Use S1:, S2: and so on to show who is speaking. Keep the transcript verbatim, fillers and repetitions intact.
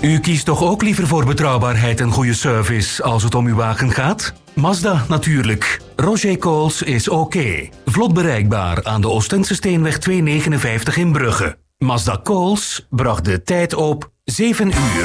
S1: U kiest toch ook liever voor betrouwbaarheid en goede service als het om uw wagen gaat? Mazda natuurlijk. Roger Coles is oké. Vlot bereikbaar aan de Oostense Steenweg tweehonderdnegenenvijftig in Brugge. Mazda Coles bracht de tijd op zeven uur.